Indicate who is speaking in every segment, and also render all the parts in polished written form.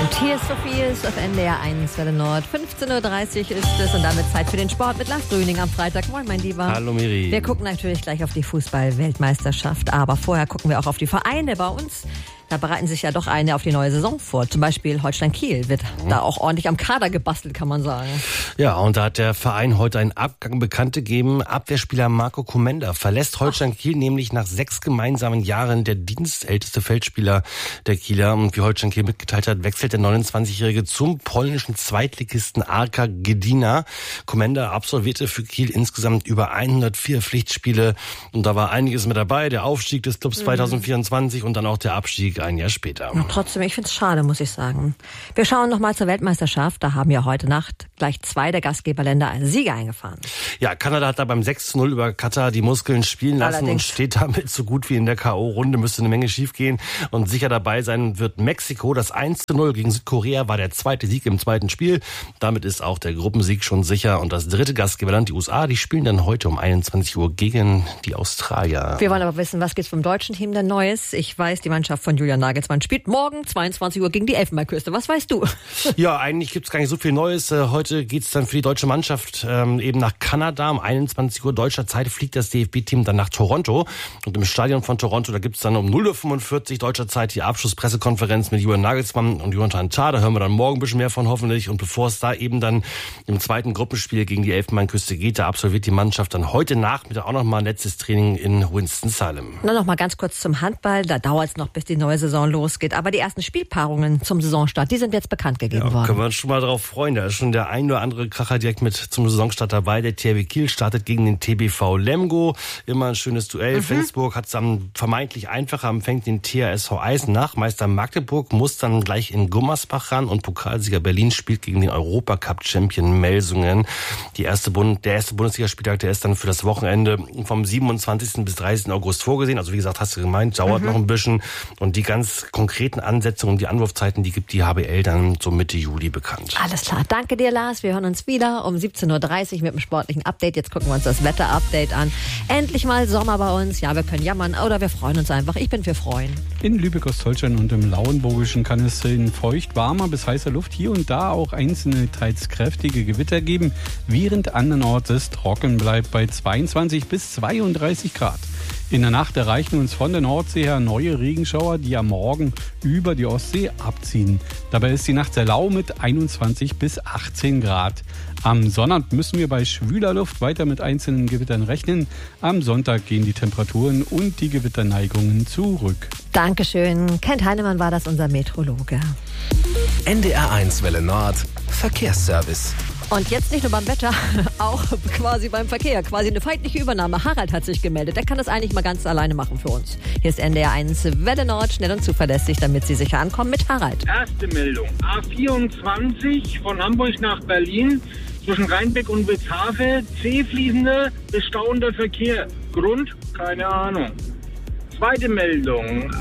Speaker 1: Hier ist Sophies auf NDR 1 Welle Nord. 15.30 Uhr ist es und damit Zeit für den Sport mit Lars Grüning am Freitag. Moin, mein Lieber.
Speaker 2: Hallo, Miri.
Speaker 1: Wir gucken natürlich gleich auf die Fußball-Weltmeisterschaft, aber vorher gucken wir auch auf die Vereine bei uns. Da bereiten sich ja doch eine auf die neue Saison vor. Zum Beispiel Holstein Kiel wird da auch ordentlich am Kader gebastelt, kann man sagen.
Speaker 2: Ja, und da hat der Verein heute einen Abgang bekannt gegeben. Abwehrspieler Marco Komenda verlässt Holstein Kiel nämlich nach 6 gemeinsamen Jahren der dienstälteste Feldspieler der Kieler. Und wie Holstein Kiel mitgeteilt hat, wechselt der 29-Jährige zum polnischen Zweitligisten Arka Gdynia. Komenda absolvierte für Kiel insgesamt über 104 Pflichtspiele. Und da war einiges mit dabei. Der Aufstieg des Clubs 2024 und dann auch der Abstieg ein Jahr später.
Speaker 1: Ja, trotzdem, ich finde es schade, muss ich sagen. Wir schauen nochmal zur Weltmeisterschaft. Da haben ja heute Nacht gleich 2 der Gastgeberländer als Sieger eingefahren. Ja,
Speaker 2: Kanada hat da beim 6:0 über Katar die Muskeln spielen lassen. Allerdings. Und steht damit so gut wie in der K.O.-Runde. Müsste eine Menge schiefgehen. Und sicher dabei sein wird Mexiko. Das 1:0 gegen Südkorea war der zweite Sieg im zweiten Spiel. Damit ist auch der Gruppensieg schon sicher. Und das dritte Gastgeberland, die USA, die spielen dann heute um 21 Uhr gegen die Australier.
Speaker 1: Wir wollen aber wissen, was gibt's vom deutschen Team denn Neues? Ich weiß, die Mannschaft von Julian Nagelsmann spielt morgen 22 Uhr gegen die Elfenbeinküste. Was weißt du?
Speaker 2: Ja, eigentlich gibt's gar nicht so viel Neues. Heute geht's dann für die deutsche Mannschaft eben nach Kanada. Um 21 Uhr deutscher Zeit fliegt das DFB-Team dann nach Toronto. Und im Stadion von Toronto, da gibt's dann um 0:45 Uhr deutscher Zeit die Abschlusspressekonferenz mit Julian Nagelsmann und Jonathan Tah. Da hören wir dann morgen ein bisschen mehr von hoffentlich. Und bevor es da eben dann im zweiten Gruppenspiel gegen die Elfenbeinküste geht, da absolviert die Mannschaft dann heute Nachmittag auch nochmal ein letztes Training in Winston-Salem.
Speaker 1: Nur noch mal ganz kurz zum Handball. Da dauert es noch, bis die neue Saison losgeht. Aber die ersten Spielpaarungen zum Saisonstart, die sind jetzt bekannt gegeben worden.
Speaker 2: Können wir uns schon mal drauf freuen. Da ist schon der ein oder andere Kracher direkt mit zum Saisonstart dabei. Der THW Kiel startet gegen den TBV Lemgo. Immer ein schönes Duell. Flensburg hat es dann vermeintlich einfacher, empfängt den THSV Eisenach. Meister Magdeburg muss dann gleich in Gummersbach ran und Pokalsieger Berlin spielt gegen den Europacup-Champion Melsungen. Der erste Bundesligaspieltag, der ist dann für das Wochenende vom 27. bis 30. August vorgesehen. Also wie gesagt, hast du gemeint, dauert noch ein bisschen. Und die ganz konkreten Ansetzungen, die Anwurfzeiten, die gibt die HBL dann so Mitte Juli bekannt.
Speaker 1: Alles klar. Danke dir, Lars. Wir hören uns wieder um 17.30 Uhr mit dem sportlichen Update. Jetzt gucken wir uns das Wetter-Update an. Endlich mal Sommer bei uns. Ja, wir können jammern oder wir freuen uns einfach. Ich bin für Freuen.
Speaker 3: In Lübeck-Ostholstein und im Lauenburgischen kann es in feucht, warmer bis heißer Luft hier und da auch einzelne, teils kräftige Gewitter geben, während andernorts es trocken bleibt bei 22 bis 32 Grad. In der Nacht erreichen uns von der Nordsee her neue Regenschauer, die am Morgen über die Ostsee abziehen. Dabei ist die Nacht sehr lau mit 21 bis 18 Grad. Am Sonnabend müssen wir bei schwüler Luft weiter mit einzelnen Gewittern rechnen. Am Sonntag gehen die Temperaturen und die Gewitterneigungen zurück.
Speaker 1: Dankeschön. Kent Heinemann war das, unser Meteorologe.
Speaker 4: NDR 1 Welle Nord, Verkehrsservice.
Speaker 1: Und jetzt nicht nur beim Wetter, auch quasi beim Verkehr. Quasi eine feindliche Übernahme. Harald hat sich gemeldet. Der kann das eigentlich mal ganz alleine machen für uns. Hier ist NDR 1 Welle Nord, schnell und zuverlässig, damit Sie sicher ankommen mit Harald.
Speaker 5: Erste Meldung. A24 von Hamburg nach Berlin zwischen Rheinbeck und Witzhafe. C-fließender, bestauender Verkehr. Grund? Keine Ahnung. Zweite Meldung.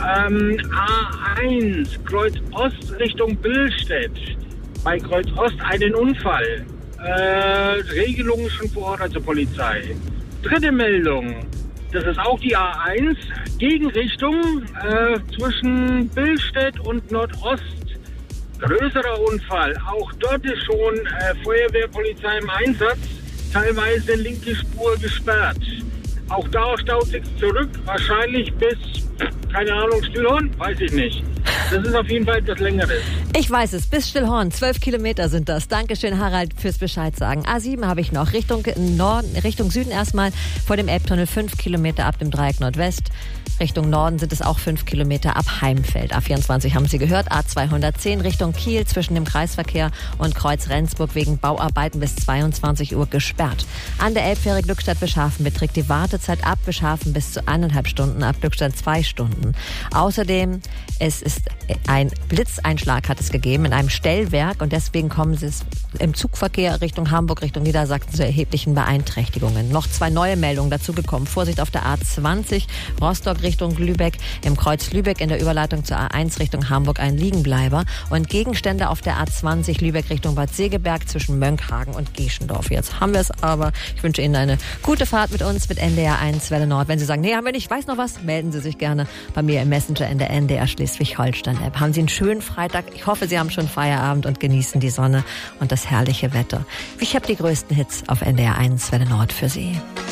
Speaker 5: A1 Kreuz Ost Richtung Billstedt. Bei Kreuz Ost einen Unfall. Regelungen schon vor Ort, also Polizei. Dritte Meldung. Das ist auch die A1. Gegenrichtung zwischen Billstedt und Nordost. Größerer Unfall. Auch dort ist schon Feuerwehrpolizei im Einsatz. Teilweise linke Spur gesperrt. Auch da staut sich zurück. Wahrscheinlich bis, keine Ahnung, Stillhorn? Weiß ich nicht. Das ist auf jeden Fall etwas Längeres.
Speaker 1: Ich weiß es, bis Stillhorn, 12 Kilometer sind das. Dankeschön, Harald, fürs Bescheid sagen. A7 habe ich noch, Richtung Norden, Richtung Süden erstmal, vor dem Elbtunnel 5 Kilometer ab dem Dreieck Nordwest. Richtung Norden sind es auch 5 Kilometer ab Heimfeld. A24 haben Sie gehört, A210 Richtung Kiel zwischen dem Kreisverkehr und Kreuz Rendsburg wegen Bauarbeiten bis 22 Uhr gesperrt. An der Elbfähre Glückstadt-Beschafen beträgt die Wartezeit ab Beschafen bis zu 1,5 Stunden, ab Glückstadt 2 Stunden. Außerdem, es ist ein Blitzeinschlag hat es gegeben in einem Stellwerk und deswegen kommen Sie im Zugverkehr Richtung Hamburg, Richtung Niedersachsen zu erheblichen Beeinträchtigungen. Noch 2 neue Meldungen dazugekommen. Vorsicht auf der A20 Rostock Richtung Lübeck, im Kreuz Lübeck in der Überleitung zur A1 Richtung Hamburg ein Liegenbleiber und Gegenstände auf der A20 Lübeck Richtung Bad Segeberg zwischen Mönckehagen und Geschendorf. Jetzt haben wir es aber. Ich wünsche Ihnen eine gute Fahrt mit uns, mit NDR 1 Welle Nord. Wenn Sie sagen, nee, haben wir nicht, ich weiß noch was, melden Sie sich gerne bei mir im Messenger in der NDR Schleswig-Holstein. Eltern-App. Haben Sie einen schönen Freitag. Ich hoffe, Sie haben schon Feierabend und genießen die Sonne und das herrliche Wetter. Ich habe die größten Hits auf NDR 1 Welle Nord für Sie.